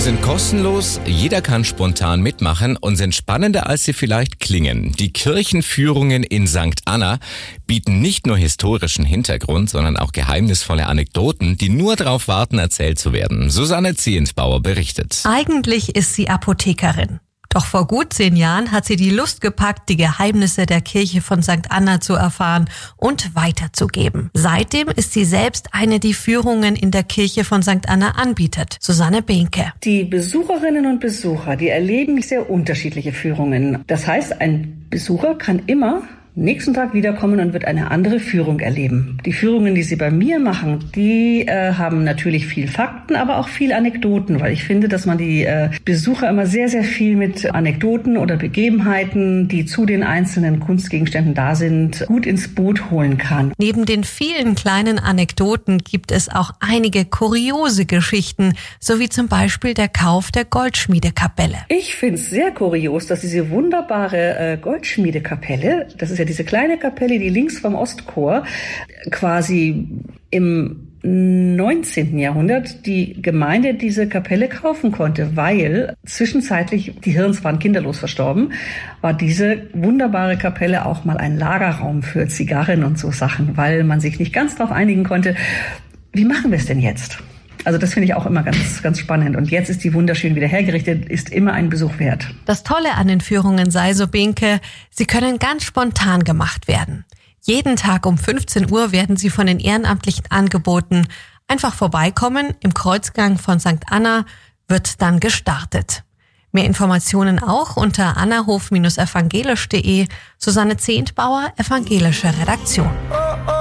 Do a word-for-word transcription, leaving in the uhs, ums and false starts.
sind kostenlos, jeder kann spontan mitmachen und sind spannender, als sie vielleicht klingen. Die Kirchenführungen in Sankt Anna bieten nicht nur historischen Hintergrund, sondern auch geheimnisvolle Anekdoten, die nur darauf warten, erzählt zu werden. Susanne Ziensbauer berichtet. Eigentlich ist sie Apothekerin. Doch vor gut zehn Jahren hat sie die Lust gepackt, die Geheimnisse der Kirche von Sankt Anna zu erfahren und weiterzugeben. Seitdem ist sie selbst eine, die Führungen in der Kirche von Sankt Anna anbietet. Susanne Behnke. Die Besucherinnen und Besucher, die erleben sehr unterschiedliche Führungen. Das heißt, ein Besucher kann immer nächsten Tag wiederkommen und wird eine andere Führung erleben. Die Führungen, die sie bei mir machen, die äh, haben natürlich viel Fakten, aber auch viel Anekdoten, weil ich finde, dass man die äh, Besucher immer sehr, sehr viel mit Anekdoten oder Begebenheiten, die zu den einzelnen Kunstgegenständen da sind, gut ins Boot holen kann. Neben den vielen kleinen Anekdoten gibt es auch einige kuriose Geschichten, so wie zum Beispiel der Kauf der Goldschmiedekapelle. Ich finde es sehr kurios, dass diese wunderbare äh, Goldschmiedekapelle, das ist ja diese kleine Kapelle, die links vom Ostchor, quasi im neunzehnten Jahrhundert die Gemeinde diese Kapelle kaufen konnte, weil zwischenzeitlich, die Hirns waren kinderlos verstorben, war diese wunderbare Kapelle auch mal ein Lagerraum für Zigarren und so Sachen, weil man sich nicht ganz darauf einigen konnte, wie machen wir es denn jetzt? Also das finde ich auch immer ganz, ganz spannend. Und jetzt ist die wunderschön wieder hergerichtet, ist immer ein Besuch wert. Das Tolle an den Führungen sei, so Behnke, sie können ganz spontan gemacht werden. Jeden Tag um fünfzehn Uhr werden sie von den Ehrenamtlichen angeboten. Einfach vorbeikommen, im Kreuzgang von Sankt Anna wird dann gestartet. Mehr Informationen auch unter annahof Bindestrich evangelisch punkt de. Susanne Ziensbauer, evangelische Redaktion.